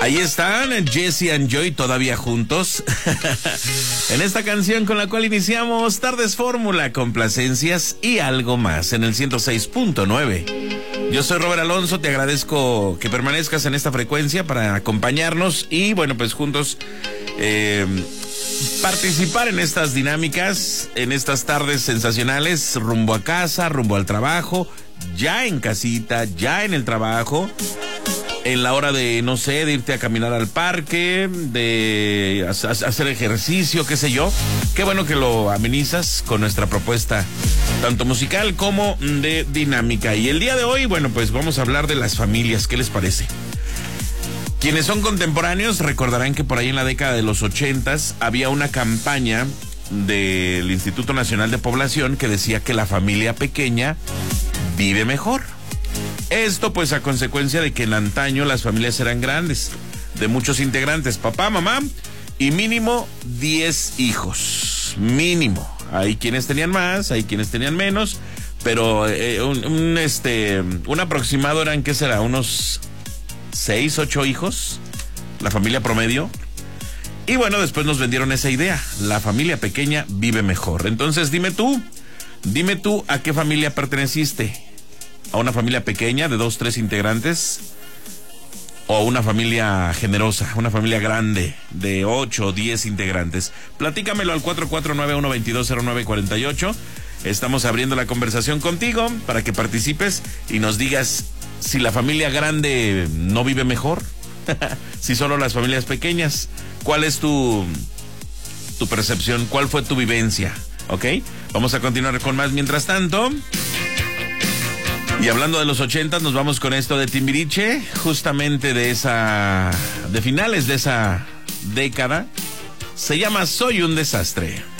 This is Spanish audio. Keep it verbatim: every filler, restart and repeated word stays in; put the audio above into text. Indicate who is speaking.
Speaker 1: Ahí están Jesse and Joy todavía juntos en esta canción con la cual iniciamos Tardes Fórmula, complacencias y algo más en el ciento seis punto nueve. Yo soy Robert Alonso, te agradezco que permanezcas en esta frecuencia para acompañarnos y bueno, pues juntos eh, participar en estas dinámicas, en estas tardes sensacionales, rumbo a casa, rumbo al trabajo, ya en casita, ya en el trabajo, en la hora de, no sé, de irte a caminar al parque, de hacer ejercicio, qué sé yo. Qué bueno que lo amenizas con nuestra propuesta, tanto musical como de dinámica. Y el día de hoy, bueno, pues vamos a hablar de las familias. ¿Qué les parece? Quienes son contemporáneos recordarán que por ahí en la década de los ochentas había una campaña del Instituto Nacional de Población que decía que la familia pequeña vive mejor. Esto pues a consecuencia de que en antaño las familias eran grandes, de muchos integrantes, papá, mamá y mínimo diez hijos, mínimo. Hay quienes tenían más, hay quienes tenían menos, pero eh, un, un, este, un aproximado eran, ¿qué será? Unos seis, ocho hijos, la familia promedio. Y bueno, después nos vendieron esa idea, la familia pequeña vive mejor. Entonces dime tú, dime tú a qué familia perteneciste. ¿A una familia pequeña de dos, tres integrantes? ¿O a una familia generosa, una familia grande de ocho o diez integrantes? Platícamelo al cuatro cuatro nueve uno, dos dos cero nueve cuatro ocho. Estamos abriendo la conversación contigo para que participes y nos digas si la familia grande no vive mejor, si solo las familias pequeñas. ¿Cuál es tu, tu percepción? ¿Cuál fue tu vivencia? ¿Ok? Vamos a continuar con más mientras tanto. Y hablando de los ochentas, nos vamos con esto de Timbiriche, justamente de esa, de finales de esa década. Se llama Soy un desastre.